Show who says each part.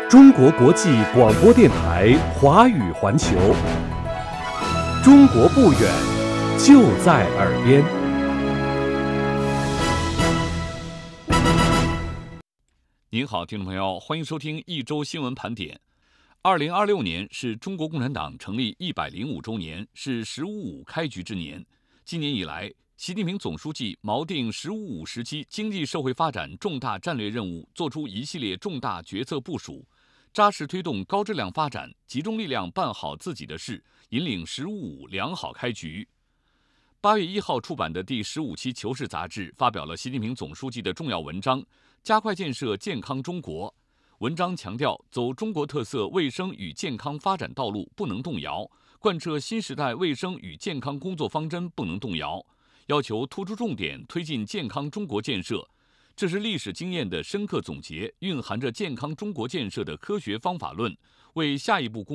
Speaker 1: 中国国际广播电台华语环球，中国不远，就在耳边。
Speaker 2: 您好，听众朋友，欢迎收听一周新闻盘点。2026年是中国共产党成立105周年，是“十五五”开局之年。今年以来，习近平总书记锚定“十五五”时期经济社会发展重大战略任务，作出一系列重大决策部署，扎实推动高质量发展，集中力量办好自己的事，引领“十五五”良好开局。8月1号出版的第15期《求是》杂志发表了习近平总书记的重要文章，加快建设健康中国。文章强调，走中国特色卫生与健康发展道路不能动摇，贯彻新时代卫生与健康工作方针不能动摇，要求突出重点推进健康中国建设。这是历史经验的深刻总结，蕴含着健康中国建设的科学方法论，为下一步工